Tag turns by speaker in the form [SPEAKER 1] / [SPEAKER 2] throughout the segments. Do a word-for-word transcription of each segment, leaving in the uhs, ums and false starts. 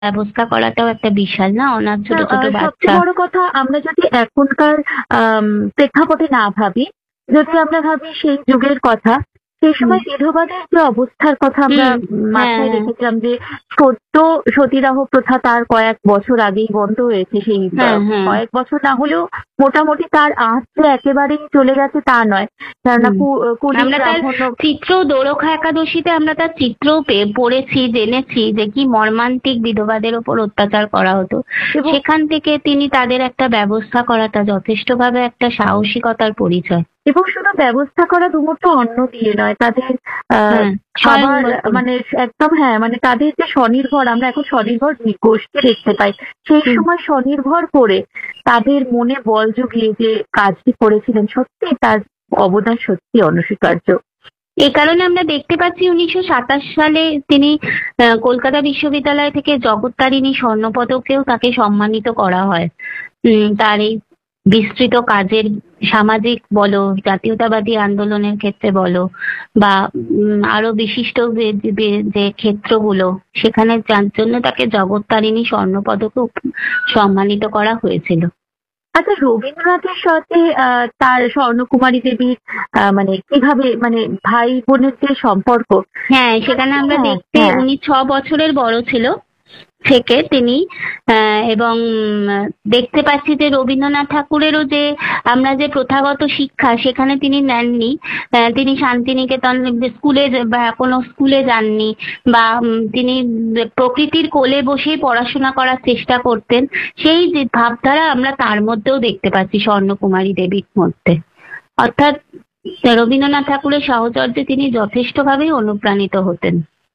[SPEAKER 1] ব্যবস্থা করাটাও একটা বিশাল না, অনাথ ছোট
[SPEAKER 2] না,
[SPEAKER 1] ছোট
[SPEAKER 2] আহ,
[SPEAKER 1] বাচ্চা।
[SPEAKER 2] সবচেয়ে বড় কথা আমরা যদি এখনকার আম, প্রেক্ষাপটে না ভাবি, যদি আমরা ভাবি সেই যুগের কথা, সেই
[SPEAKER 1] হুম
[SPEAKER 2] সময় বিধবাদের যে অবস্থার কথা আমরা
[SPEAKER 1] হুম। হ্যাঁ
[SPEAKER 2] মাথায়
[SPEAKER 1] হ্যাঁ
[SPEAKER 2] রেখেছিলাম, যে সদ্য সতীদাহ প্রথা তার কয়েক বছর আগেই বন্ধ হয়েছে, সেই
[SPEAKER 1] হ্যাঁ
[SPEAKER 2] আহ,
[SPEAKER 1] হ্যাঁ।
[SPEAKER 2] কয়েক বছর না হলেও মোটামুটি তার আঁচ যে একেবারেই চলে গেছে তা নয়, কেননা
[SPEAKER 1] হুম।
[SPEAKER 2] কু- কুলি
[SPEAKER 1] আমরা তার
[SPEAKER 2] ব্রাহ্মণ্য।
[SPEAKER 1] চিত্র দোরখা একাদশীতে আমরা তার চিত্রও পেয়ে পড়েছি, জেনেছি যে কি মর্মান্তিক বিধবাদের ওপর অত্যাচার করা হতো।
[SPEAKER 2] এবং
[SPEAKER 1] সেখান থেকে তিনি তাদের একটা ব্যবস্থা করাটা যথেষ্টভাবে একটা সাহসিকতার পরিচয়।
[SPEAKER 2] এবং শুধু ব্যবস্থা করা দুমুঠো অন্ন দিয়ে নয়, তাদের আহ
[SPEAKER 1] হ্যাঁ,
[SPEAKER 2] খাবার,
[SPEAKER 1] স্বয়ংবর করে।
[SPEAKER 2] মানে একদম, হ্যাঁ, মানে তাদের যে স্বনির্ভর, আমরা এখন স্বনির্ভর গোষ্ঠী দেখতে পাই, সেই
[SPEAKER 1] হুম।
[SPEAKER 2] সময় স্বনির্ভর করে তাদের মনে বল জুগিয়ে যে কাজটি করেছিলেন, সত্যি তার অবদান সত্যি অনস্বীকার্য।
[SPEAKER 1] এই কারণে আমরা দেখতে পাচ্ছি উনিশশো সাতাশ সালে তিনি আহ, কলকাতা বিশ্ববিদ্যালয় থেকে জগত্তারিণী স্বর্ণপদকেও তাকে সম্মানিত করা হয়। উম, তার এই বিস্তৃত কাজের, সামাজিক বলো, জাতীয়তাবাদী আন্দোলনের ক্ষেত্রে বলো, বা উম, আরো বিশিষ্ট যে যে- যে ক্ষেত্রগুলো, সেখানে যার জন্য তাকে জগত্তারিণী স্বর্ণপদকে সম্মানিত করা হয়েছিল।
[SPEAKER 2] আচ্ছা, রবীন্দ্রনাথের সাথে আহ তার স্বর্ণকুমারী দেবীর আহ মানে কিভাবে, মানে ভাই বোনের যে সম্পর্ক,
[SPEAKER 1] হ্যাঁ, সেখানে আমরা
[SPEAKER 2] হ্যাঁ
[SPEAKER 1] দেখতে,
[SPEAKER 2] হ্যাঁ।
[SPEAKER 1] উনি ছ বছরের বড় ছিল থেকে তিনি, আহ, এবং উম, দেখতে পাচ্ছি যে রবীন্দ্রনাথ ঠাকুরেরও যে আমরা যে প্রথাগত শিক্ষা সেখানে তিনি নেননি। আহ, তিনি শান্তিনিকেতন স্কুলে বা কোনো স্কুলে যাননি, বা উম, তিনি প্রকৃতির কোলে বসেই পড়াশোনা করার চেষ্টা করতেন। সেই যে ভাবধারা আমরা তার মধ্যেও দেখতে পাচ্ছি স্বর্ণকুমারী দেবীর মধ্যে। অর্থাৎ রবীন্দ্রনাথ ঠাকুরের সাহচর্যে তিনি যথেষ্টভাবেই অনুপ্রাণিত হতেন।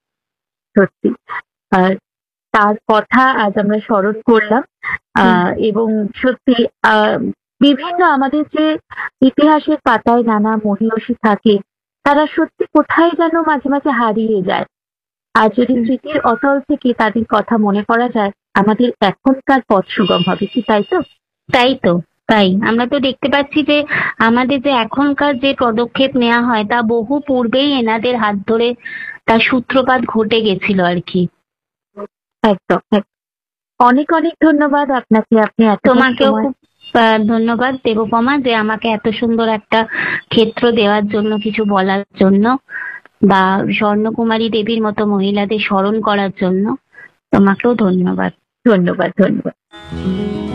[SPEAKER 2] সত্যি। আর তার কথা আজ আমরা স্মরণ করলাম।
[SPEAKER 1] হুম।
[SPEAKER 2] আহ এবং সত্যি আহ বিভিন্ন আমাদের যে ইতিহাসের পাতায় নানা মহিয়সী থাকে, তারা সত্যি কোথায় যেন মাঝে মাঝে হারিয়ে যায়। আর যদি
[SPEAKER 1] হুম।
[SPEAKER 2] স্মৃতির অতল থেকে তাদের কথা মনে করা যায়, আমাদের এখনকার পথ সুগম হবে, কি তাই তো?
[SPEAKER 1] তাই তো, তাই আমরা তো দেখতে পাচ্ছি যে আমাদের যে এখনকার যে পদক্ষেপ নেওয়া হয় তা বহু পূর্বেই এনাদের হাত ধরে তার সূত্রপাত ঘটে গেছিল আর কি।
[SPEAKER 2] একদম একদম। অনেক অনেক ধন্যবাদ আপনাকে, আপনি এতটা
[SPEAKER 1] তোমাকেও
[SPEAKER 2] সময়।
[SPEAKER 1] খুব আহ, ধন্যবাদ দেবপমা, যে আমাকে এত সুন্দর একটা ক্ষেত্র দেওয়ার জন্য, কিছু বলার জন্য, বা স্বর্ণকুমারী দেবীর মতো মহিলাদের স্মরণ করার জন্য। তোমাকেও ধন্যবাদ।
[SPEAKER 2] ধন্যবাদ ধন্যবাদ।